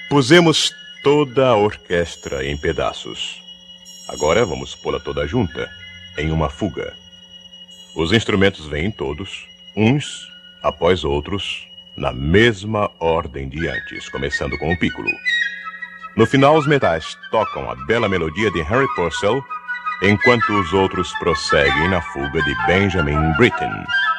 Pusemos toda a orquestra em pedaços. Agora vamos pô-la toda junta, em uma fuga. Os instrumentos vêm todos, uns após outros, na mesma ordem de antes, começando com o pícolo. No final, os metais tocam a bela melodia de Harry Purcell, enquanto os outros prosseguem na fuga de Benjamin Britten.